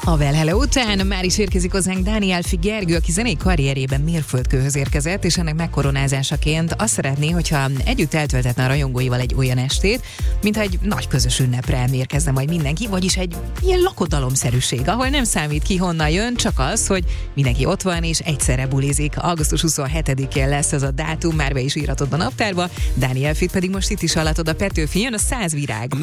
A Well Hello után már is érkezik hozzánk Dáni Elfi Gergő, aki zenei karrierjében mérföldkőhöz érkezett, és ennek megkoronázásaként azt szeretné, hogyha együtt eltöltetne a rajongóival egy olyan estét, mintha egy nagy közös ünnepre érkezne majd mindenki, vagyis egy ilyen lakodalomszerűség, ahol nem számít ki honnan jön, csak az, hogy mindenki ott van és egyszerre bulizik. Augusztus 27-én lesz ez a dátum, már be is írhatod a naptárba. Dáni Elfit pedig most itt is hallatod a Petőfin, jön a 100 virág.